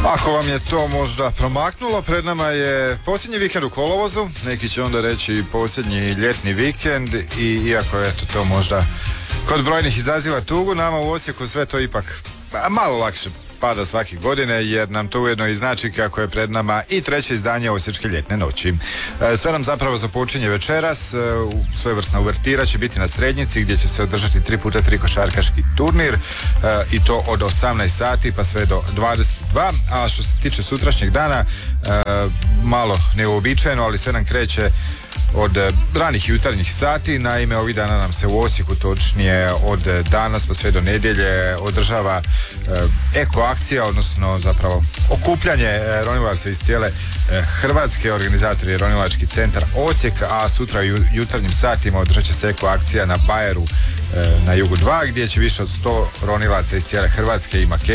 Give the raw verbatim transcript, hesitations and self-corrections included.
Ako vam je to možda promaknulo, pred nama je posljednji vikend u kolovozu, neki će onda reći posljednji ljetni vikend i iako je to, to možda kod brojnih izaziva tugu, nama u Osijeku sve to ipak malo lakše pada svake godine, jer nam to ujedno i znači kako je pred nama i treće izdanje Osječke ljetne noći. Sve nam zapravo započinje večeras, svojevrsna uvertira će biti na Srednjici gdje će se održati tri puta tri košarkaški turnir i to od osamnaest sati pa sve do dvadeset dva, a što se tiče sutrašnjeg dana, malo neuobičajeno, ali sve nam kreće od ranih jutarnjih sati. Naime, ovih dana nam se u Osijeku, točnije od danas pa sve do nedjelje, održava eko akcija, odnosno zapravo okupljanje ronilaca iz cijele Hrvatske. Organizator je Ronilački centar Osijek, a sutra u jutarnjim satima održat će se eko akcija na Bajeru na Jugu dva, gdje će više od sto ronilaca iz cijele Hrvatske i Makedonije